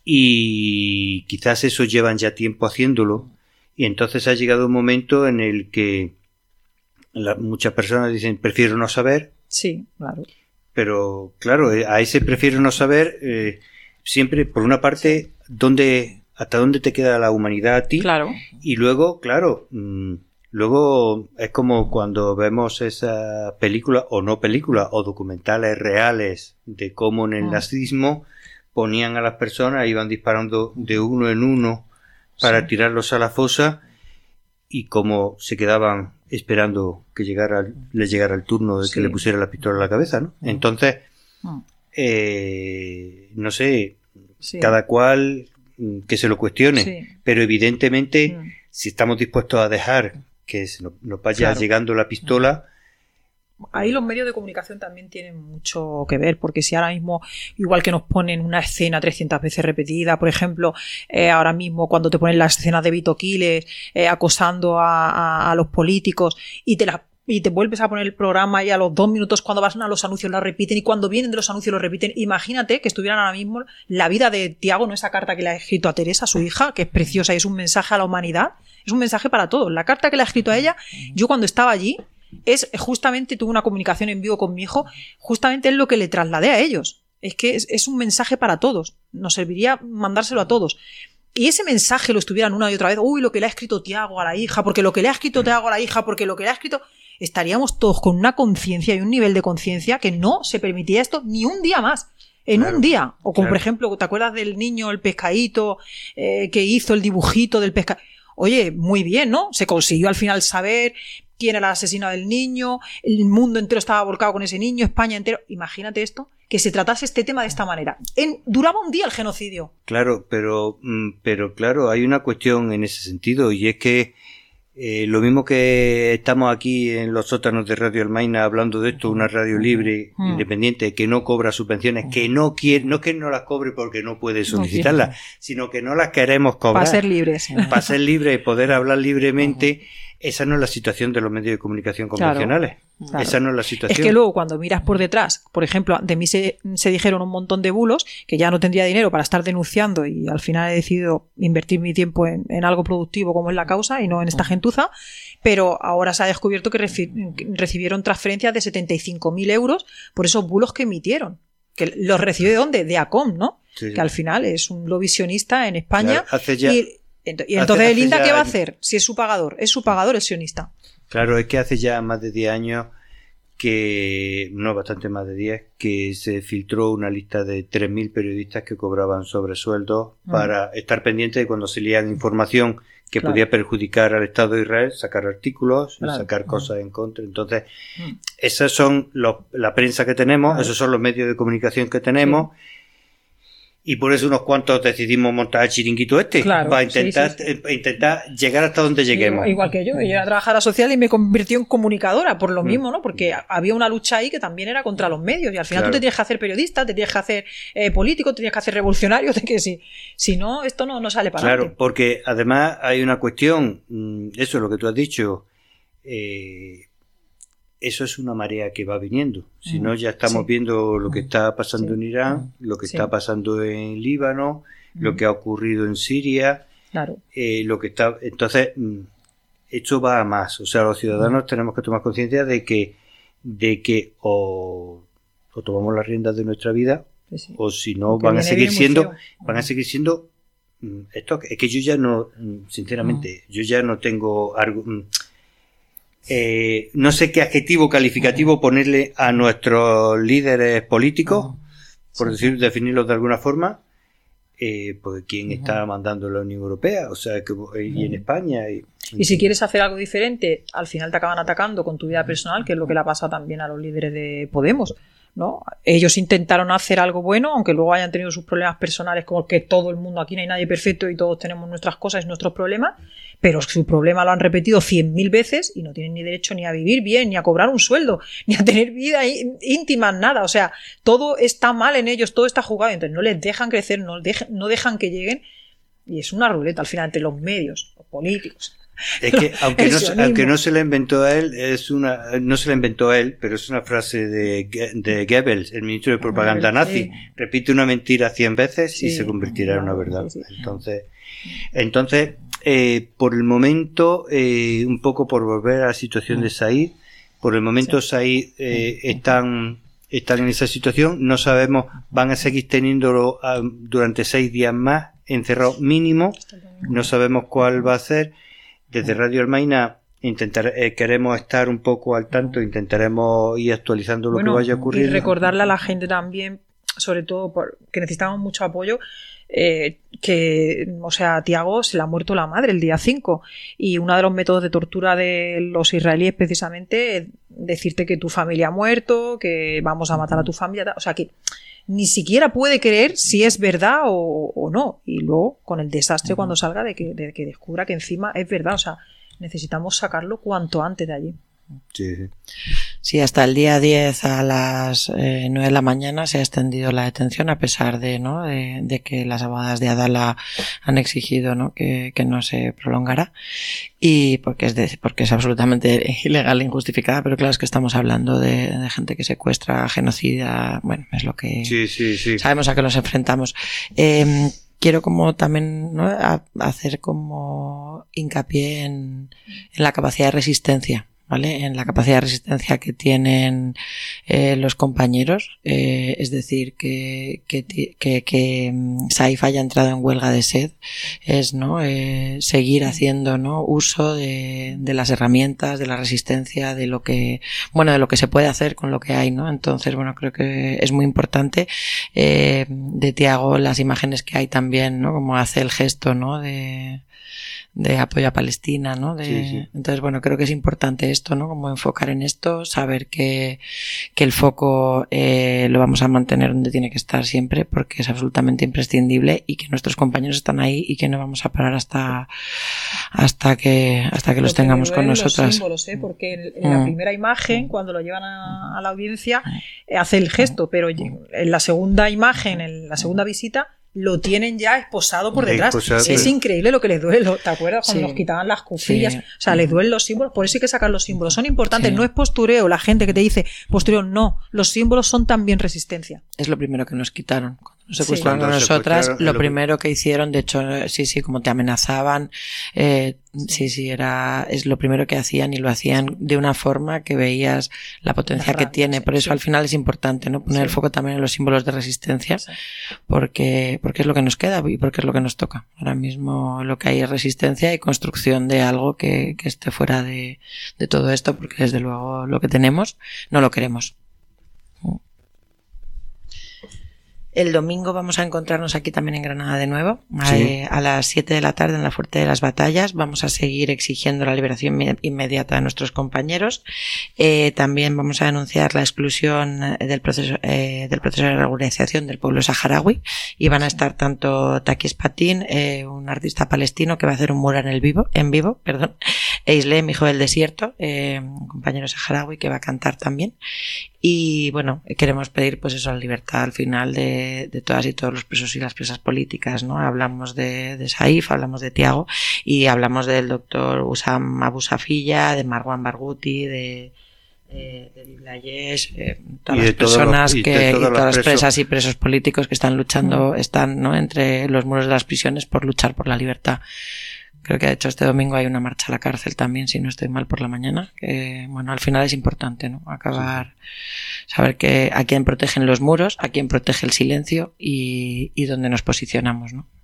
y quizás eso llevan ya tiempo haciéndolo, y entonces ha llegado un momento en el que muchas personas dicen prefiero no saber. Sí, claro. Pero claro, a ese prefiero no saber, siempre por una parte hasta dónde te queda la humanidad a ti. Claro. Y luego, claro, luego es como cuando vemos esa película o no película o documentales reales de cómo en el nazismo ponían a las personas, iban disparando de uno en uno para tirarlos a la fosa, y cómo se quedaban esperando que les llegara el turno de que le pusiera la pistola a la cabeza, ¿no? Entonces, no sé, cada cual que se lo cuestione, pero evidentemente si estamos dispuestos a dejar que nos vaya llegando la pistola. Ahí los medios de comunicación también tienen mucho que ver, porque si ahora mismo, igual que nos ponen una escena 300 veces repetida, por ejemplo, ahora mismo cuando te ponen las escenas de Vito Quiles acosando a los políticos y te vuelves a poner el programa y a los 2 minutos cuando vas a los anuncios lo repiten y cuando vienen de los anuncios lo repiten. Imagínate que estuvieran ahora mismo la vida de Tiago, ¿no? Esa carta que le ha escrito a Teresa, su hija, que es preciosa y es un mensaje a la humanidad, es un mensaje para todos. La carta que le ha escrito a ella, yo cuando estaba allí, tuve una comunicación en vivo con mi hijo, justamente es lo que le trasladé a ellos. Es que es un mensaje para todos, nos serviría mandárselo a todos. Y ese mensaje lo estuvieran una y otra vez, lo que le ha escrito Tiago a la hija, porque lo que le ha escrito Tiago a la hija, porque lo que le ha escrito... Estaríamos todos con una conciencia y un nivel de conciencia que no se permitía esto ni un día más. Un día. O como por ejemplo, ¿te acuerdas del niño, el pescadito, que hizo el dibujito del pescadito? Oye, muy bien, ¿no? Se consiguió al final saber quién era el asesino del niño, el mundo entero estaba volcado con ese niño, España entero. Imagínate esto, que se tratase este tema de esta manera. Duraba un día el genocidio. Claro, pero claro, hay una cuestión en ese sentido, y es que lo mismo que estamos aquí en los sótanos de Radio Almaina hablando de esto, una radio libre, independiente, que no cobra subvenciones, que no quiere, no es que no las cobre porque no puede solicitarlas, sino que no las queremos cobrar. Para ser libres. Para ser libres y poder hablar libremente. Esa no es la situación de los medios de comunicación convencionales. Claro. Esa no es la situación. Es que luego cuando miras por detrás, por ejemplo, de mí se dijeron un montón de bulos, que ya no tendría dinero para estar denunciando y al final he decidido invertir mi tiempo en algo productivo como es la causa y no en esta gentuza, pero ahora se ha descubierto que recibieron transferencias de 75.000 euros por esos bulos que emitieron. Que los recibió ¿de dónde? De ACOM, ¿no? Sí. Que al final es un lobisionista en España. Claro, y entonces el INDA, ¿qué va a hacer? Si es su pagador el sionista. Claro, es que hace ya más de 10 años bastante más de 10, que se filtró una lista de 3.000 periodistas que cobraban sobresueldos para estar pendientes de cuando se leían información que podía perjudicar al Estado de Israel, sacar artículos y sacar cosas en contra. Entonces, esas son la prensa que tenemos, esos son los medios de comunicación que tenemos. Y por eso unos cuantos decidimos montar el chiringuito para intentar llegar hasta donde lleguemos. Igual que yo llegué a trabajar a social y me convirtió en comunicadora, por lo mismo, ¿no? Porque había una lucha ahí que también era contra los medios y al final tú te tienes que hacer periodista, te tienes que hacer político, te tienes que hacer revolucionario, de que si no, esto no sale para adelante. Claro, porque además hay una cuestión, eso es lo que tú has dicho, eso es una marea que va viniendo. Si no, ya estamos viendo lo que está pasando en Irán, lo que está pasando en Líbano, lo que ha ocurrido en Siria, lo que está... Entonces, esto va a más. O sea, los ciudadanos tenemos que tomar conciencia de que o tomamos las riendas de nuestra vida, o si no, van a seguir siendo esto. Es que yo ya no, sinceramente, yo ya no tengo no sé qué adjetivo calificativo ponerle a nuestros líderes políticos, por definirlos de alguna forma, porque quién está mandando la Unión Europea, o sea, y en España. Y si quieres hacer algo diferente, al final te acaban atacando con tu vida personal, que es lo que le ha pasado también a los líderes de Podemos, ¿no? Ellos intentaron hacer algo bueno, aunque luego hayan tenido sus problemas personales, como que todo el mundo, aquí no hay nadie perfecto y todos tenemos nuestras cosas y nuestros problemas, pero su problema lo han repetido 100.000 veces y no tienen ni derecho ni a vivir bien, ni a cobrar un sueldo, ni a tener vida íntima, nada. O sea, todo está mal en ellos, todo está jugado, entonces no les dejan crecer, no dejan que lleguen, y es una ruleta al final entre los medios, los políticos, Es que aunque no se la inventó él, no se la inventó él, pero es una frase de Goebbels, el ministro de propaganda nazi. Sí. Repite una mentira 100 veces y se convertirá en una verdad. Sí. Entonces, por el momento, un poco por volver a la situación de Said, por el momento Said están en esa situación, no sabemos, van a seguir teniéndolo durante 6 días más, encerrado mínimo, no sabemos cuál va a ser. Desde Radio Almaina queremos estar un poco al tanto, intentaremos ir actualizando lo que vaya ocurriendo. Y recordarle a la gente también, sobre todo que necesitamos mucho apoyo, a Tiago se le ha muerto la madre el día 5 y uno de los métodos de tortura de los israelíes precisamente es decirte que tu familia ha muerto, que vamos a matar a tu familia, o sea que ni siquiera puede creer si es verdad o no, y luego con el desastre cuando salga de que descubra que encima es verdad, o sea, necesitamos sacarlo cuanto antes de allí. Sí, hasta el día 10 a las 9 de la mañana se ha extendido la detención a pesar de que las abogadas de Adala han exigido, ¿no?, que no se prolongara, y porque es absolutamente ilegal e injustificada, pero claro, es que estamos hablando de gente que secuestra, genocida, bueno, es lo que sabemos a qué nos enfrentamos. Quiero como también, ¿no?, hacer como hincapié en la capacidad de resistencia, ¿vale? En la capacidad de resistencia que tienen los compañeros, es decir, que Saif haya entrado en huelga de sed, es, ¿no?, seguir haciendo, ¿no?, uso de las herramientas, de la resistencia, de lo que se puede hacer con lo que hay, ¿no? Entonces, bueno, creo que es muy importante. De Tiago, las imágenes que hay también, ¿no?, como hace el gesto, ¿no?, de apoyo a Palestina, ¿no? Entonces, bueno, creo que es importante esto, ¿no? Como enfocar en esto, saber que el foco lo vamos a mantener donde tiene que estar siempre, porque es absolutamente imprescindible, y que nuestros compañeros están ahí y que no vamos a parar hasta que los tengamos con nosotras. Los símbolos, porque en la primera imagen, cuando lo llevan a la audiencia, hace el gesto, pero en la segunda imagen, en la segunda visita, lo tienen ya esposado por detrás. Es increíble lo que les duele. ¿Te acuerdas cuando nos quitaban las cuclillas? O sea, les duelen los símbolos. Por eso hay que sacar los símbolos. Son importantes. No es postureo. La gente que te dice postureo, no. Los símbolos son también resistencia. Es lo primero que nos quitaron. Nos secuestraron a nosotras, lo primero que hicieron, de hecho, como te amenazaban, es lo primero que hacían, y lo hacían de una forma que veías la potencia que tiene. Por eso al final es importante, ¿no?, poner el foco también en los símbolos de resistencia, porque es lo que nos queda y porque es lo que nos toca. Ahora mismo lo que hay es resistencia y construcción de algo que esté fuera de todo esto, porque desde luego lo que tenemos no lo queremos. El domingo vamos a encontrarnos aquí también en Granada de nuevo, a las 7 de la tarde en la Fuerte de las Batallas. Vamos a seguir exigiendo la liberación inmediata de nuestros compañeros. También vamos a denunciar la exclusión del proceso de regularización del pueblo saharaui, y van a estar tanto Takis Patin, un artista palestino que va a hacer un mural en vivo, e Islem, hijo del desierto, un compañero saharaui que va a cantar también. Y bueno, queremos pedir pues eso, la libertad al final de todas y todos los presos y las presas políticas, ¿no? Hablamos de Saif, hablamos de Tiago, y hablamos del doctor Usam Abu Safilla, de Marwan Barghouti, de Iblayesh, todas las personas todas las presas y presos políticos que están luchando, están, ¿no?, entre los muros de las prisiones por luchar por la libertad. Creo que de hecho este domingo hay una marcha a la cárcel también, si no estoy mal, por la mañana, que bueno, al final es importante, ¿no?, saber que a quién protegen los muros, a quién protege el silencio y dónde nos posicionamos, ¿no?